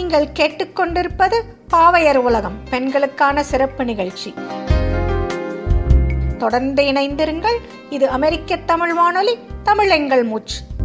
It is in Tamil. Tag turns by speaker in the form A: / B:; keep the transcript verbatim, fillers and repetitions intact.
A: நீங்கள் கேட்டுக்கொண்டிருப்பது பாவையர் உலகம் பெண்களுக்கான சிறப்பு நிகழ்ச்சி. தொடர்ந்து இணைந்திருங்கள். இது அமெரிக்க தமிழ் வானொலி, தமிழ் எங்கள் மூச்சு.